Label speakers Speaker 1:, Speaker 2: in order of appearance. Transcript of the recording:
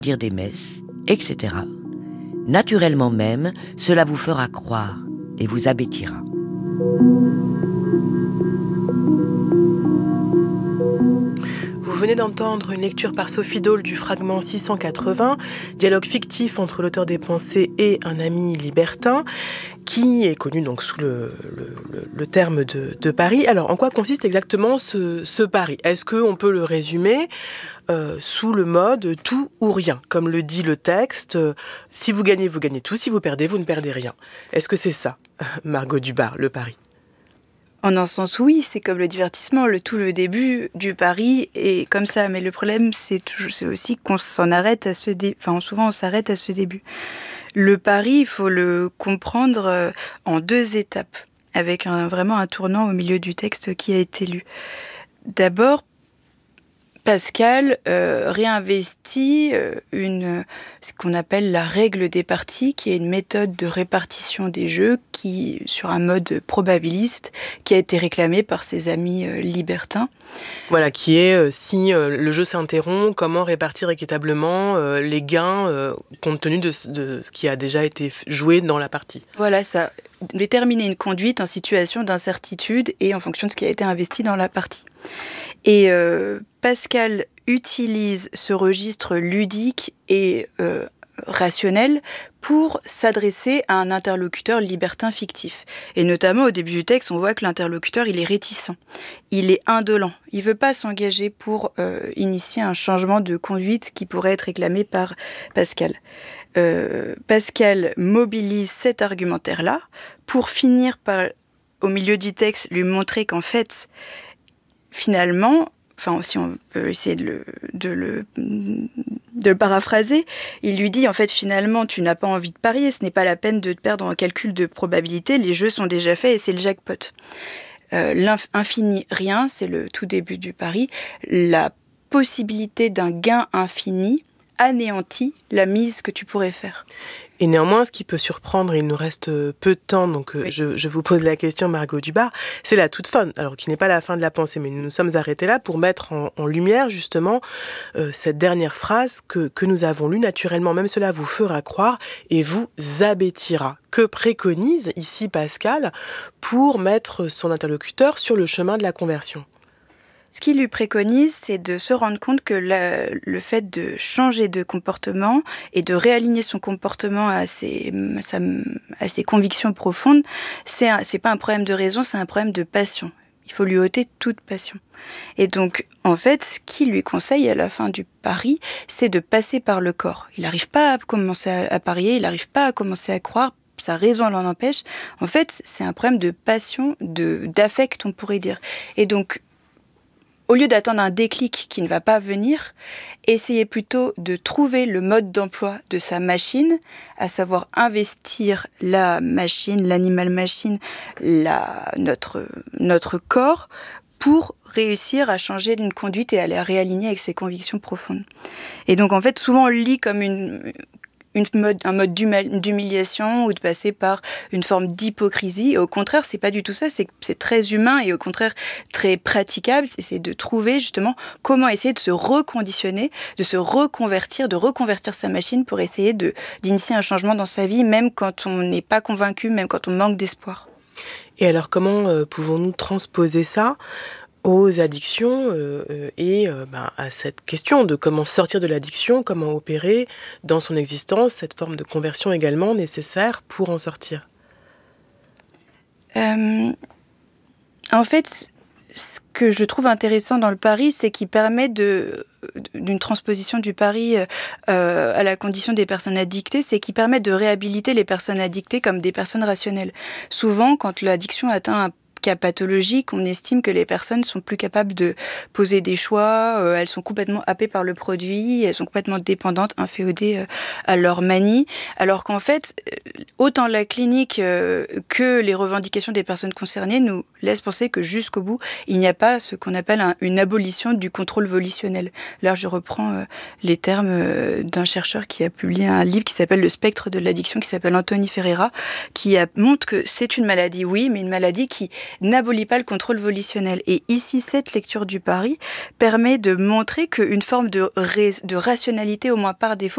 Speaker 1: dire des messes, etc. Naturellement même, cela vous fera croire et vous abêtira.
Speaker 2: Vous venez d'entendre une lecture par Sophie Dole du fragment 680, dialogue fictif entre l'auteur des pensées et un ami libertin, qui est connu donc sous le terme de pari. Alors, en quoi consiste exactement ce pari ? Est-ce qu'on peut le résumer sous le mode tout ou rien, comme le dit le texte, si vous gagnez tout, si vous perdez, vous ne perdez rien. Est-ce que c'est ça, Margot Dubar, le pari ?
Speaker 3: En un sens, oui, c'est comme le divertissement, le début du pari est comme ça. Mais le problème, c'est aussi qu'on s'en arrête à ce début. Enfin, souvent, on s'arrête à ce début. Le pari, il faut le comprendre en 2 étapes, avec vraiment un tournant au milieu du texte qui a été lu. D'abord, Pascal réinvestit ce qu'on appelle la règle des parties, qui est une méthode de répartition des jeux sur un mode probabiliste qui a été réclamé par ses amis libertins.
Speaker 2: Voilà, qui est si le jeu s'interrompt, comment répartir équitablement les gains compte tenu de ce qui a déjà été joué dans la partie.
Speaker 3: Voilà, ça déterminer une conduite en situation d'incertitude et en fonction de ce qui a été investi dans la partie. Et Pascal utilise ce registre ludique et rationnel pour s'adresser à un interlocuteur libertin fictif. Et notamment, au début du texte, on voit que l'interlocuteur, il est réticent. Il est indolent. Il ne veut pas s'engager pour initier un changement de conduite qui pourrait être réclamé par Pascal. Pascal mobilise cet argumentaire-là pour finir par, au milieu du texte, lui montrer qu'en fait, finalement, enfin, si on peut essayer de le paraphraser, il lui dit, en fait, finalement, tu n'as pas envie de parier, ce n'est pas la peine de te perdre en calcul de probabilité, les jeux sont déjà faits et c'est le jackpot. L'infini rien, c'est le tout début du pari, la possibilité d'un gain infini anéantit la mise que tu pourrais faire.
Speaker 2: Et néanmoins, ce qui peut surprendre, il nous reste peu de temps, donc oui. je vous pose la question, Margot Dubar, c'est la toute fin, alors qui n'est pas la fin de la pensée, mais nous nous sommes arrêtés là pour mettre en lumière justement cette dernière phrase que nous avons lue naturellement, même cela vous fera croire et vous abêtira. Que préconise ici Pascal pour mettre son interlocuteur sur le chemin de la conversion ?
Speaker 3: Ce qu'il lui préconise, c'est de se rendre compte que le fait de changer de comportement et de réaligner son comportement à ses convictions profondes, c'est pas un problème de raison, c'est un problème de passion. Il faut lui ôter toute passion. Et donc, en fait, ce qu'il lui conseille à la fin du pari, c'est de passer par le corps. Il n'arrive pas à commencer à parier, il n'arrive pas à commencer à croire, sa raison l'en empêche. En fait, c'est un problème de passion, d'affect, on pourrait dire. Et donc, au lieu d'attendre un déclic qui ne va pas venir, essayez plutôt de trouver le mode d'emploi de sa machine, à savoir investir la machine, l'animal-machine, notre corps, pour réussir à changer d'une conduite et à la réaligner avec ses convictions profondes. Et donc, en fait, souvent, on le lit comme un mode d'humiliation ou de passer par une forme d'hypocrisie. Et au contraire, c'est pas du tout ça, c'est très humain et au contraire très praticable. C'est de trouver justement comment essayer de se reconditionner, de se reconvertir, de reconvertir sa machine pour essayer d'initier un changement dans sa vie, même quand on n'est pas convaincu, même quand on manque d'espoir.
Speaker 2: Et alors, comment pouvons-nous transposer ça aux addictions et à cette question de comment sortir de l'addiction, comment opérer dans son existence cette forme de conversion également nécessaire pour en sortir ?
Speaker 3: En fait, ce que je trouve intéressant dans le pari, c'est qu'il permet d'une transposition du pari à la condition des personnes addictées, c'est qu'il permet de réhabiliter les personnes addictées comme des personnes rationnelles. Souvent, quand l'addiction atteint un cas pathologique, on estime que les personnes sont plus capables de poser des choix, elles sont complètement happées par le produit, elles sont complètement dépendantes, inféodées à leur manie, alors qu'en fait, autant la clinique que les revendications des personnes concernées nous laissent penser que jusqu'au bout, il n'y a pas ce qu'on appelle une abolition du contrôle volitionnel. Là, je reprends les termes d'un chercheur qui a publié un livre qui s'appelle « Le spectre de l'addiction », qui s'appelle Anthony Ferreira, qui montre que c'est une maladie, oui, mais une maladie qui n'abolit pas le contrôle volitionnel. Et ici, cette lecture du pari permet de montrer qu'une forme de rationalité, au moins par défaut,